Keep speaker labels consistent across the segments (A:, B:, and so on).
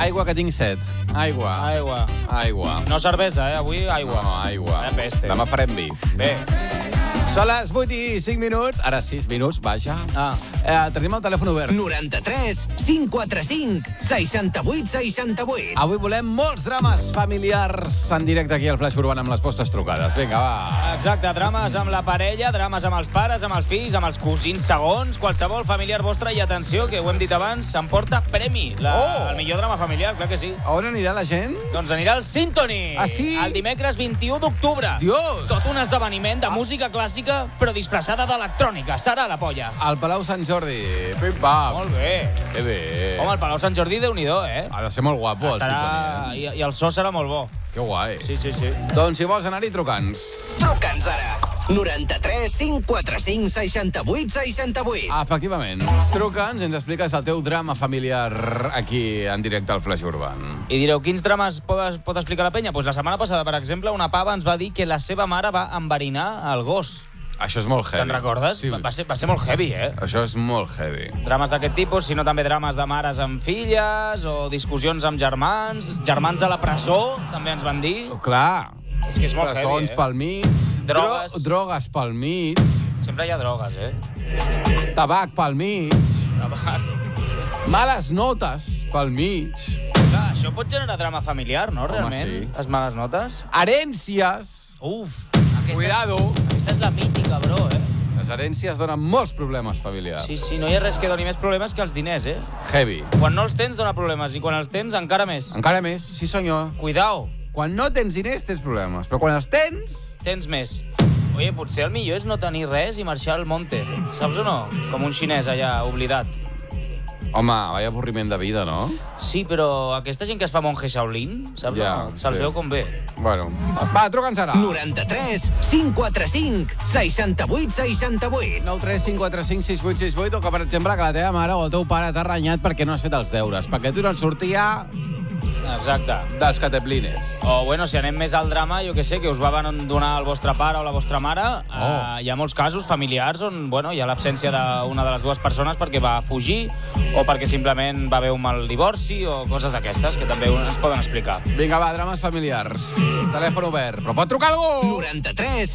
A: Aigua, que tinc set. Aigua.
B: Aigua. No cervesa, avui aigua.
A: No, aigua.
B: Peste.
A: Demà farem vi.
B: Bé.
A: Són les 8 i 5 minuts. Ara 6 minuts, vaja. Tenim el telèfon obert.
C: 93 545 68 68.
A: Avui volem molts drames familiars en directe aquí al Flash Urbana amb les vostres trucades. Vinga, va.
B: Exacte, drames amb la parella, drames amb els pares, amb els fills, amb els cosins segons, qualsevol familiar vostre. I atenció, que ho hem dit abans, s'emporta premi. El millor drama familiar, clar que sí.
A: On anirà la gent?
B: Doncs anirà al Symphony.
A: Ah, sí?
B: El dimecres 21 d'octubre.
A: Dios!
B: Tot un esdeveniment de música clàssica, però disfressada d'electrònica. Serà la polla.
A: Al Palau Sant Jordi. Pim-pam.
B: Molt bé.
A: Que bé.
B: Home, el Palau Sant Jordi, Déu-n'hi-do, eh?
A: Ha de ser molt guapo, el Symphony.
B: I el so serà molt bo.
A: Que guai.
B: Sí.
A: Doncs si vols anar-hi, truca'ns.
C: Truca'ns ara. 93 545 68 68.
A: Efectivament. Truca'ns i ens expliques el teu drama familiar aquí en directe al Flash Urban.
B: I direu, quins drames pot explicar la penya? Pues la setmana passada, per exemple, una pava ens va dir que la seva mare va enverinar el gos.
A: Això és molt heavy.
B: Te'n recordes?
A: Sí.
B: Va ser molt heavy, eh?
A: Això és molt heavy.
B: Drames d'aquest tipus, sinó també drames de mares amb filles, o discussions amb germans a la presó, també ens van dir.
A: Clar.
B: És que és molt heavy,
A: Presons pel mig.
B: Drogues.
A: Drogues pel mig.
B: Sempre hi ha drogues, eh?
A: Tabac pel mig. Males notes pel mig.
B: Clar, això pot generar drama familiar, no, realment?
A: sí.
B: Les males notes?
A: Herències.
B: Uf.
A: Cuidado.
B: Aquesta és la mítica, bro, eh?
A: Les herències donen molts problemes familiars.
B: Sí, no hi ha res que doni més problemes que els diners, eh?
A: Heavy.
B: Quan no els tens, dona problemes, i quan els tens, encara més.
A: Encara més, sí senyor.
B: Cuidao.
A: Quan no tens diners, tens problemes. Però quan els tens...
B: Tens més. Oye, potser el millor és no tenir res i marxar al monte. Saps o no? Com un xinès allà, oblidat.
A: Home, vaya avorriment de vida, no?
B: Sí, però aquesta gent que es fa monje Shaolin, saps o no? Se'ls veu com bé.
A: Bueno, va, truca'ns ara.
C: 93 545 68 68.
A: 9 3 5 4 5 6 8 6 8. O que, per exemple, que la teva mare o el teu pare t'ha renyat perquè no has fet els deures. Perquè tu no et sortia...
B: Exacte.
A: Dels cateplines.
B: O, bueno, si anem més al drama, jo que sé, que us va donar el vostre pare o la vostra mare, hi ha molts casos familiars on, bueno, hi ha l'absència d'una de les dues persones perquè va fugir o perquè simplement va haver un mal divorci o coses d'aquestes que també ens poden explicar.
A: Vinga, va, drames familiars. Telèfon obert. Però pot trucar algú?
C: 93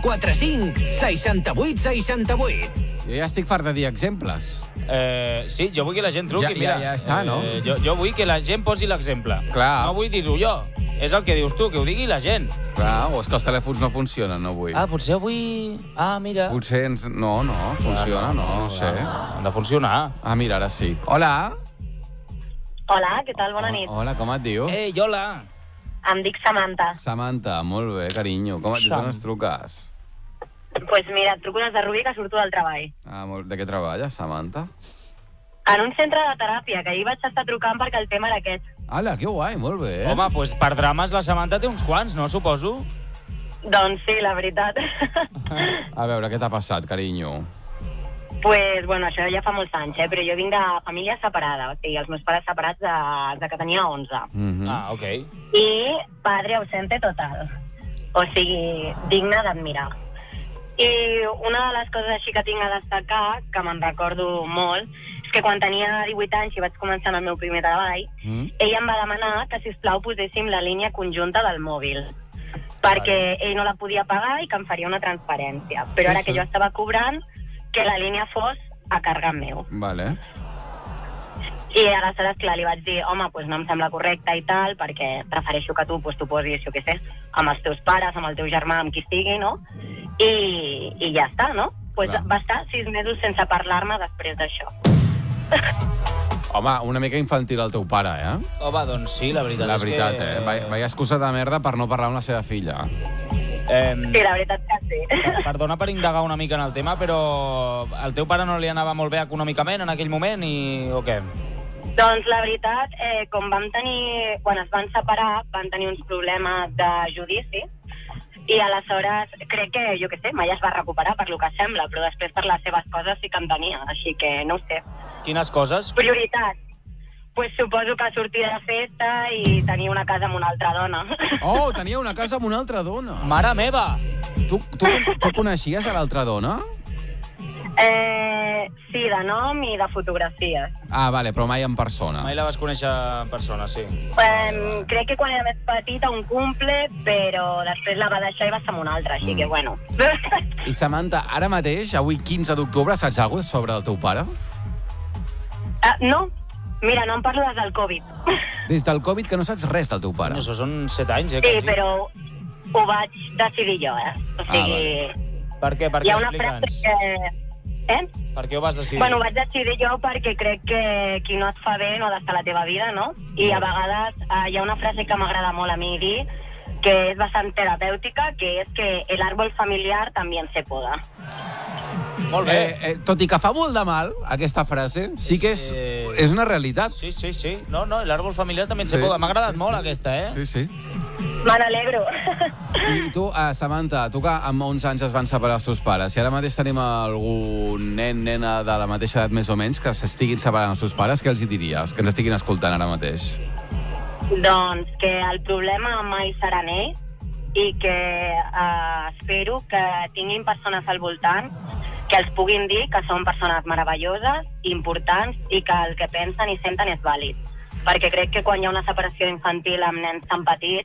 C: 545 68 68.
A: Jo ja estic fart de dir exemples.
B: Sí, jo vull que la gent truqui.
A: Ja està, no?
B: Jo vull que la gent posi l'exemple.
A: Clar.
B: No vull dir-ho jo. És el que dius tu, que ho digui la gent.
A: Clar, o és que els telèfons no funcionen, no vull.
B: Potser avui... mira.
A: Potser ens... No, funciona, no sé.
B: Han de funcionar.
A: Mira, ara sí. Hola.
D: Hola, què tal? Bona nit.
A: Hola, com et dius?
B: Ei, hola.
D: Em dic Samantha.
A: Samantha, molt bé, carinyo. D'on ens truques?
D: Pues mira, et truco des de Rubí, que surto del treball.
A: De què treballes, Samantha?
D: En un centre de teràpia, que ahir vaig estar trucant perquè el tema era aquest.
A: Ala, que guai, molt bé.
B: Home, doncs per drames la Samantha té uns quants, no, suposo?
D: Doncs sí, la veritat.
A: A veure, què t'ha passat, carinyo?
D: Pues, bueno, això ja fa molts anys, però jo vinc de família separada, o sigui, els meus pares separats de que tenia 11.
B: Ok.
D: I padre ausente total. O sigui, digne d'admirar. I una de les coses així que tinc a destacar, que me'n recordo molt, és que quan tenia 18 anys i vaig començar el meu primer treball, ell em va demanar que, sisplau, poséssim la línia conjunta del mòbil, perquè ell no la podia pagar i que em faria una transferència. Però ara que jo estava cobrant, que la línia fos a càrrec meu.
A: Vale.
D: I aleshores, clar, li vaig dir, home, doncs no em sembla correcte i tal, perquè prefereixo que tu t'ho posis, jo què sé, amb els teus pares, amb el teu germà, amb qui estigui, no? I ja està, no? Doncs va estar 6 mesos sense parlar-me després d'això.
A: Home, una mica infantil el teu pare, eh?
B: Home, doncs sí, la veritat és que...
A: La veritat, Vaya excusa de merda per no parlar amb la seva filla.
D: Sí, la veritat que sí.
B: Perdona per indagar una mica en el tema, però el teu pare no li anava molt bé econòmicament en aquell moment o què?
D: Doncs la veritat, quan es van separar, van tenir uns problemes de judici i aleshores crec que, jo què sé, mai es va recuperar per lo que sembla, però després per les seves coses sí que en tenia, així que no ho sé.
B: Quines coses?
D: Prioritat. Pues suposo que sortir de festa i tenir una casa amb una altra dona.
A: Oh, tenia una casa amb una altra dona.
B: Mare meva!
A: Tu coneixies a l'altra dona?
D: sí, de nom i de fotografies.
A: Ah, vale, però mai en persona.
B: Mai la vas conèixer en persona, sí.
D: Crec que quan era més petita un cumple, però després la va deixar i va ser amb un altre, així que bueno.
A: I Samantha, ara mateix, avui 15 d'octubre, saps alguna cosa sobre el teu pare?
D: No, mira, no em parlo des del Covid.
A: Des del Covid que no saps res del teu pare.
B: Això són 7 anys,
D: Sí,
B: quasi.
D: però ho vaig decidir jo, O sigui...
B: Per què? Per
D: Hi
B: què?
D: ha una frase
B: Explica'ns.
D: que...
B: Per què ho vas decidir?
D: Bueno, ho vaig decidir jo perquè crec que qui no et fa bé no ha d'estar a la teva vida, no? I a vegades hi ha una frase que m'agrada molt a mi dir, que és bastant terapèutica, que és que el árbol familiar también se poda.
B: Molt bé.
A: Tot i que fa molt de mal, aquesta frase, sí que és una realitat.
B: Sí, sí, sí. No, l'àrbol familiar també se
A: Sí,
B: poda. M'ha agradat
A: sí,
B: molt
A: sí.
B: aquesta,
A: Sí, sí.
D: Me n'alegro.
A: I tu, Samantha, tu que amb 11 anys es van separar els teus pares, si ara mateix tenim algun nen, nena de la mateixa edat més o menys que s'estiguin separant els seus pares, què els hi diries, que ens estiguin escoltant ara mateix?
D: Doncs que el problema mai serà ells i que espero que tinguin persones al voltant que els puguin dir que són persones meravelloses, importants i que el que pensen i senten és vàlid. Perquè crec que quan hi ha una separació infantil amb nens tan petits,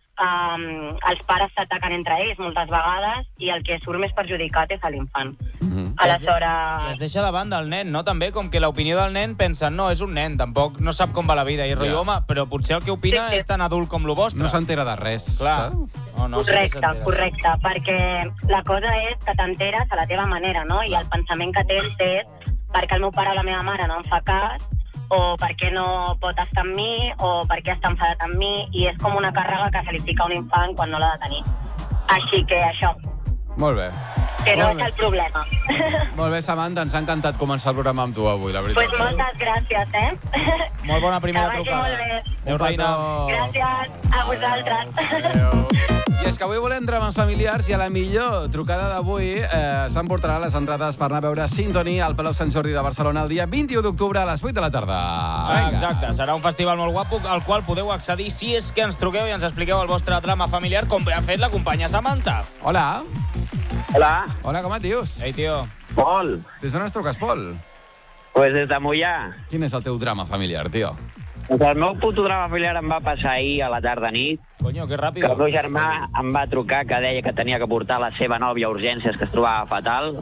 D: els pares s'ataquen entre ells moltes vegades i el que surt més perjudicat és l'infant. Aleshores...
B: I es deixa de banda el nen, no? També, com que l'opinió del nen pensen, no, és un nen, tampoc no sap com va la vida. I rotllo, home, però potser el que opina és tan adult com lo vostre.
A: No s'entera de res,
B: Clar.
A: saps?
B: No, sí que s'entera,
D: Correcte, perquè la cosa és que t'enteres a la teva manera, no? I el pensament que tens és perquè el meu pare o la meva mare no em fa cas, o per què no pot estar amb mi, o per què està enfadat amb mi, i és com una càrrega que se li fica a un infant quan no l'ha de tenir. Així que això,
A: Molt bé.
D: que no
A: Molt
D: és
A: bé.
D: el problema.
A: Molt bé, Samantha, ens ha encantat començar el programa amb tu avui, la veritat.
D: Pues moltes gràcies,
B: Molt bona primera
D: Que vagi
B: trucada.
D: molt bé.
B: Adéu, reina.
D: Gràcies a vosaltres.
A: Adéu. I és que avui volem drames familiars i a la millor trucada d'avui s'emportarà les entrades per anar a veure Symphony al Palau Sant Jordi de Barcelona el dia 21 d'octubre a les 8 de la tarda. Vinga.
B: Exacte, serà un festival molt guapo al qual podeu accedir si és que ens truqueu i ens expliqueu el vostre drama familiar com ha fet la companya Samantha.
A: Hola.
E: Hola,
A: Hola, com et dius?
B: Ei, tio.
E: Pol.
A: Des d'on ens truques, Pol?
E: Pues des de Mollà.
A: Quin és el teu drama familiar, tio?
E: Pues el meu puto drama familiar em va passar ahir a la tarda-nit,
B: Coño, que ràpid.
E: que el meu germà em va trucar que deia que tenia que portar la seva nòvia a urgències, que es trobava fatal,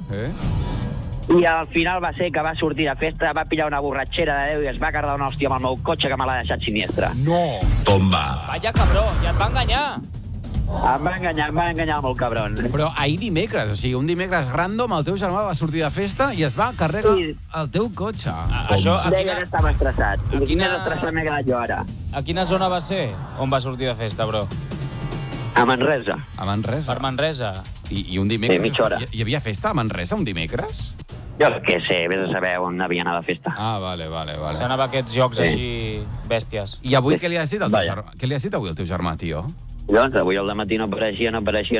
E: i al final va ser que va sortir de festa, va pillar una borratxera de Déu i es va cardar una hòstia amb el meu cotxe que me l'ha deixat siniestre.
A: No.
B: Vaya cabró, ja et va enganyar.
E: Em va enganyar el meu cabron.
A: Però ahir dimecres, o sigui, un dimecres random, el teu germà va sortir de festa i es va carregar
E: Sí.
A: el teu cotxe.
B: Això,
E: Deia que estava estressat. I
B: quina-
E: més estressat m'he quedat jo ara.
B: a quina zona va ser on va sortir de festa, bro?
E: A Manresa.
A: A Manresa.
B: Per Manresa.
A: I un dimecres...
E: Sí, mitja hora.
A: Hi havia festa a Manresa un dimecres?
E: Jo què sé, vés a saber on havia anat de festa.
A: Ah, vale.
B: S'anava a aquests jocs
E: Sí.
B: així bèsties.
A: I avui què li has dit al teu
E: Vaja.
A: germà? Què li has dit avui al teu germà, tio?
E: Doncs avui al matí no apareixia,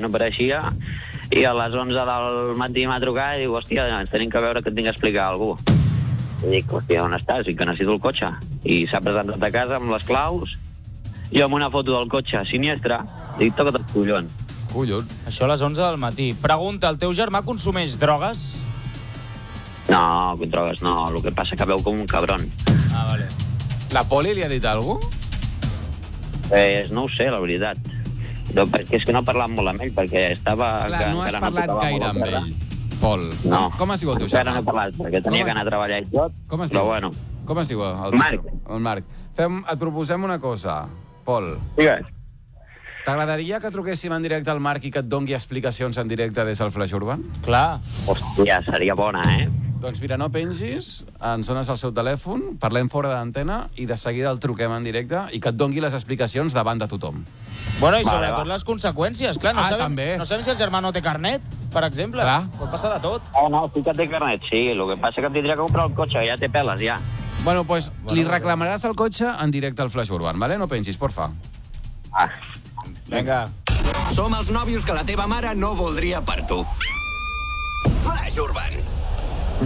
E: i a les 11 del matí m'ha trucat i diu, hòstia, ens tenim que veure que et tinc que explicar a algú. I dic, hòstia, on estàs? I que necessito el cotxe. I s'ha presentat a casa amb les claus, jo amb una foto del cotxe siniestre, dic, toca't els collons.
A: Collons.
B: Això a les 11 del matí. Pregunta, el teu germà consumeix drogues?
E: No, con drogues no, el que passa que veu com un cabron.
B: Ah, vale.
A: La Poli li ha dit alguna cosa?
E: No ho sé, la veritat. No, perquè és que no parlàvem molt amb ell, perquè estava...
A: Clar,
E: que
A: no has
E: encara
A: parlat
E: tocava
A: gaire
E: molt
A: amb
E: el terra.
A: ell, Pol.
E: No.
A: Com es diu el teu
E: Encara no
A: germà?
E: he parlat, perquè tenia que anar a treballar i tot.
A: Com es diu?
E: Però bueno,
A: Com es diu el
E: Marc.
A: El Marc. Et proposem una cosa, Pol.
E: digues.
A: T'agradaria que truquéssim en directe al Marc i que et dongui explicacions en directe des del Flash Urban?
B: Clar.
E: Hòstia, seria bona, eh?
A: Doncs mira, no pengis, ens dones el seu telèfon, parlem fora d'antena i de seguida el truquem en directe i que et dongui les explicacions davant de tothom.
B: Bueno, i
E: Vale,
B: sobretot
E: va.
B: les conseqüències. Clar, no
A: Ah,
B: sabem,
A: també.
B: No sabem si el germà no té carnet, per exemple.
A: Clar.
B: Pot passar de tot.
E: No, sí que té carnet, sí. El que passa que em tindria que comprar el cotxe, ja té peles, ja.
A: Bueno, doncs li reclamaràs el cotxe en directe al Flash Urban, vale? No pengis, porfa.
E: Ah.
B: Vinga.
C: Som els nòvios que la teva mare no voldria per tu. Flash Urban.